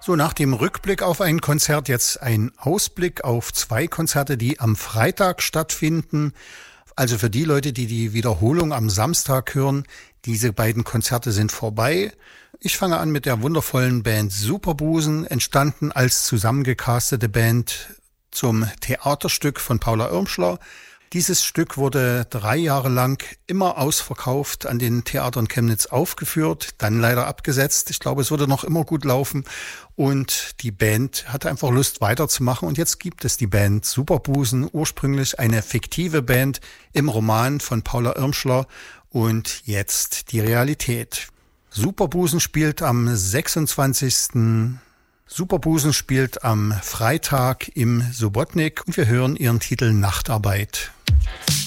So, nach dem Rückblick auf ein Konzert jetzt ein Ausblick auf 2 Konzerte, die am Freitag stattfinden. Also für die Leute, die die Wiederholung am Samstag hören, diese beiden Konzerte sind vorbei. Ich fange an mit der wundervollen Band Superbusen, entstanden als zusammengecastete Band zum Theaterstück von Paula Irmschler. Dieses Stück wurde 3 Jahre lang immer ausverkauft an den Theatern Chemnitz aufgeführt, dann leider abgesetzt. Ich glaube, es würde noch immer gut laufen und die Band hatte einfach Lust weiterzumachen und jetzt gibt es die Band Superbusen, ursprünglich eine fiktive Band im Roman von Paula Irmschler und jetzt die Realität. Superbusen spielt am Freitag im Subotnik und wir hören ihren Titel Nachtarbeit.